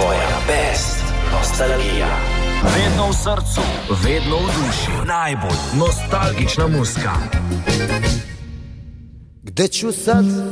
tvoja best nostalgija. Vedno v srcu, vedno v duši, najbolj nostalgična muzika. Gde ću sad